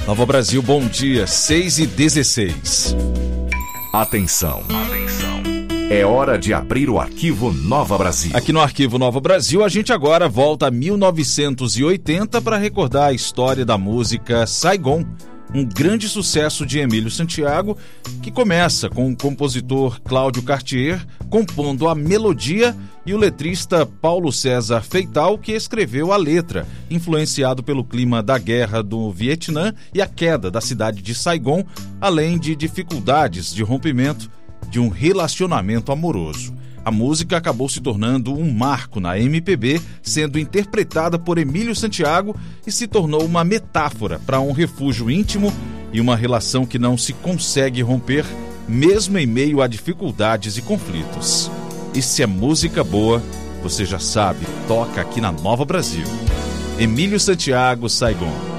Nova Brasil, bom dia, 6h16. Atenção. É hora de abrir o arquivo Nova Brasil. Aqui no arquivo Nova Brasil, a gente agora volta a 1980 para recordar a história da música Saigon, um grande sucesso de Emílio Santiago, que começa com o compositor Cláudio Cartier compondo a melodia e o letrista Paulo César Feital, que escreveu a letra, influenciado pelo clima da guerra do Vietnã e a queda da cidade de Saigon, além de dificuldades de rompimento de um relacionamento amoroso. A música acabou se tornando um marco na MPB, sendo interpretada por Emílio Santiago e se tornou uma metáfora para um refúgio íntimo e uma relação que não se consegue romper, mesmo em meio a dificuldades e conflitos. E se é música boa, você já sabe, toca aqui na Nova Brasil. Emílio Santiago, Saigon.